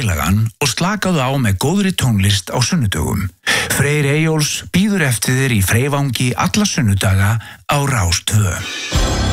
daglagan og slakaðu á með góðri tónlist á sunnudögum. Freyr Eyjóls bíður eftir þér í Freyvangi alla sunnudaga á Rás 2.